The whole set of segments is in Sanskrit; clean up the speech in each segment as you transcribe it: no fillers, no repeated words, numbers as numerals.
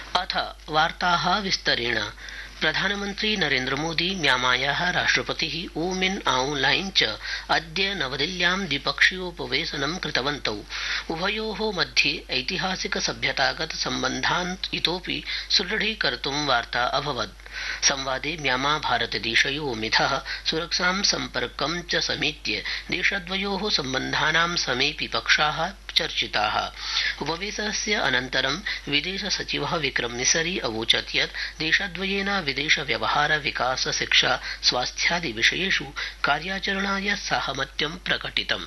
अथ वार्ताः विस्तरेण। प्रधानमन्त्री नरेन्द्र मोदी म्यांमायाः राष्ट्रपतिः ऊ मिन आऊं लाइन च अद्य नवदिल्ल्यां द्विपक्षीयोपवेशनं कृतवन्तौ। उभयोः मध्ये ऐतिहासिक सभ्यतागत सम्बन्धान् इतोऽपि सुदृढीकर्तुं वार्ता अभवत्। संवादे म्यांमा भारतदेशयोः मिथः सुरक्षां सम्पर्कं च समेत्य देशद्वयोः सम्बन्धानां समेऽपि पक्षाः चर्चिताः। उपवेशनस्य अनन्तरं विदेश सचिवः विक्रम मिसरी अवोचत् यत् देशद्वयेन विदेश व्यवहार विकास शिक्षा स्वास्थ्यादि विषयेषु कार्याचरणाय साहमत्यं प्रकटितम्।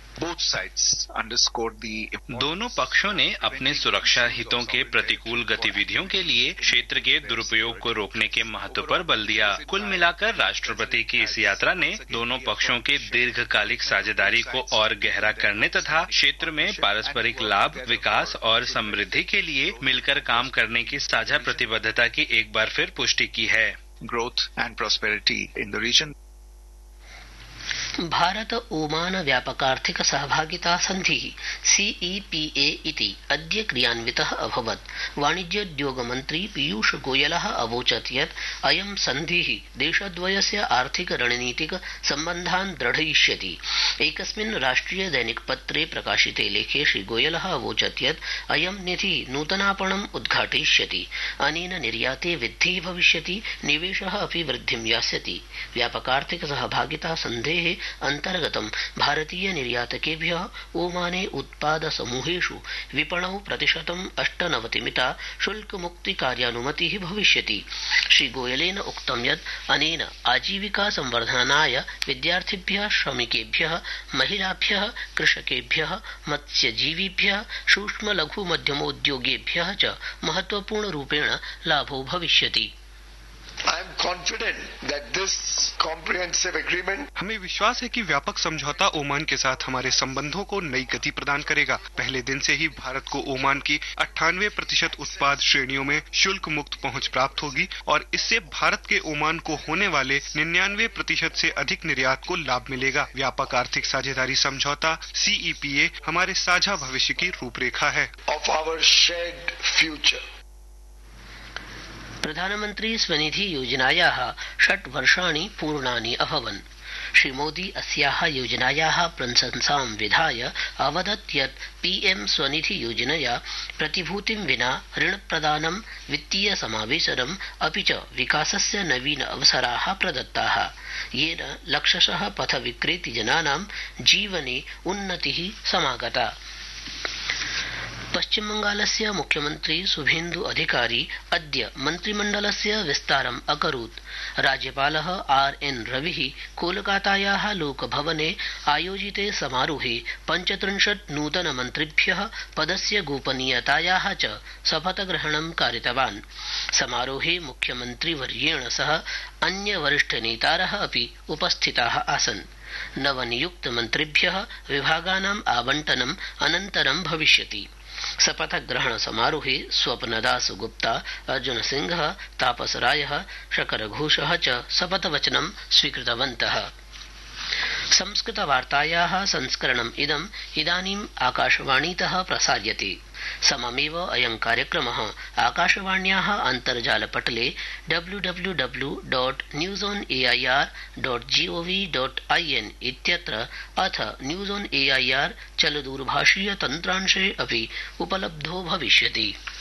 दोनों पक्षों ने अपने सुरक्षा हितों के प्रतिकूल गतिविधियों के लिए क्षेत्र के दुरुपयोग को रोकने के महत्व पर बल दिया। कुल मिलाकर राष्ट्रपति की इस यात्रा ने दोनों पक्षों के दीर्घकालिक साझेदारी को और गहरा करने तथा क्षेत्र में पारस्परिक लाभ, विकास और समृद्धि के लिए मिलकर काम करने की साझा प्रतिबद्धता की एक बार फिर पुष्टि की है। Growth and prosperity in the reason. Bharata Oman व्यापकार्थिक सहभागिता सन्धिः CEPA इति अद्य क्रियान्वितः अभवत्। वाणिज्योद्योग मन्त्री पीयूष गोयलः अवोचत् यत् अयं सन्धिः देशद्वयस्य आर्थिक रणनीतिक सम्बन्धान् दृढयिष्यति। एकस्मिन् राष्ट्रिय दैनिक पत्रे प्रकाशिते लेखे श्रीगोयलः अवोचत् यत् अयं निधिः नूतनापणम् उद्घाटयिष्यति। अनेन निर्याते वृद्धिः भविष्यति, निवेशः अपि वृद्धिं यास्यति। व्यापकार्थिक सहभागिता सन्धेः अन्तर्गतं भारतीय निर्यातकेभ्यः ओमाने उत्पाद समूहेषु विपणौ 98% शुल्कमुक्ति कार्यानुमतिः भविष्यति। श्रीगोयलेन उक्तं यत् अनेन आजीविका संवर्धनाय विद्यार्थिभ्यः, श्रमिकेभ्यः, महिलाभ्यः, कृषकेभ्यः, मत्स्यजीविभ्यः, सूक्ष्म लघु मध्यमोद्योगेभ्यः च महत्वपूर्णरूपेण लाभो भविष्यति। I am confident that this comprehensive agreement हमें विश्वास है कि व्यापक समझौता ओमान के साथ हमारे संबंधों को नई गति प्रदान करेगा। पहले दिन से ही भारत को ओमान की 98% उत्पाद श्रेणियों में शुल्क मुक्त पहुंच प्राप्त होगी और इससे भारत के ओमान को होने वाले 99% से अधिक निर्यात को लाभ मिलेगा। व्यापक आर्थिक साझेदारी समझौता CEPA हमारे साझा भविष्य की रूपरेखा है। of our shared future. प्रधानमन्त्री स्वनिधि योजनायाः 6 वर्षाणि पूर्णानि अभवन्। श्रीमोदी अस्याः योजनायाः प्रशंसां विधाय अवदत् यत् PM स्वनिधि योजनया प्रतिभूतिं विना ऋणप्रदानं, वित्तीय समावेशनम् अपि च विकासस्य नवीन अवसराः प्रदत्ताः, येन लक्षशः पथविक्रेतृजनानां जीवने उन्नतिः समागता। पश्चिमबंगालस्य मुख्यमन्त्री शुभेन्दु अधिकारी अद्य मन्त्रिमण्डलस्य विस्तारम् अकरोत्। राज्यपालः RN रविः कोलकातायाः लोकभवने आयोजिते समारोहे 35 नूतनमन्त्रिभ्यः पदस्य गोपनीयतायाः च शपथग्रहणं कारितवान्। समारोहे मुख्यमन्त्रिवर्येण सह अन्य वरिष्ठनेतारः अपि उपस्थिताः आसन्। नवनियुक्तमन्त्रिभ्यः विभागानाम् आवण्टनम् अनन्तरं भविष्यति। शपथग्रहण समारोहे स्वप्नदास गुप्ता, अर्जुन सिंह, तापस रायः, शकर घोषः च शपथवचनं स्वीकृतवन्तः। संस्कृतवार्तायाः संस्करणम् इदानीम् आकाशवाणीतः प्रसार्यते। सममेव अयं कार्यक्रमः आकाशवाण्याः अन्तर्जालपटले www.newsonair.gov.in इत्यत्र अथ न्यूज़ ऑन AIR चलदूरभाषीय तन्त्रांशे अपि उपलब्धो भविष्यति।